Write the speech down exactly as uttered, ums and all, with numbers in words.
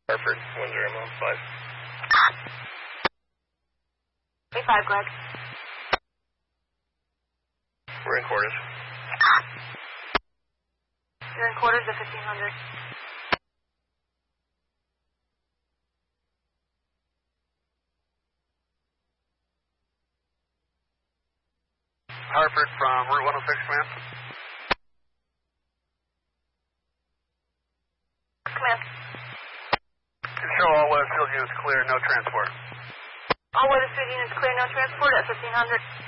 Hartford, one zero mile five. Hey, five, Greg. We're in quarters. You're in quarters at fifteen hundred. Hartford from Route one oh six, command. Command. You show all weather field units clear, no transport. All weather field units clear, no transport at fifteen hundred.